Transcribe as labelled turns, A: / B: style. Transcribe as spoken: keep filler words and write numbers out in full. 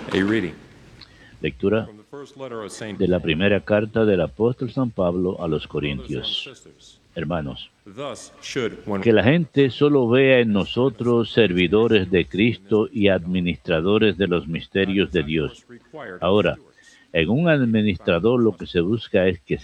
A: A reading
B: Lectura
A: from the first letter of Saint
B: de la
A: Paul.
B: primera carta del apóstol San Pablo a los
A: Brothers and
B: Corintios.
A: sisters,
B: Hermanos,
A: thus should one
B: que la gente solo vea en nosotros servidores de Cristo y administradores de los misterios de Dios. Ahora, en un administrador lo que se busca es que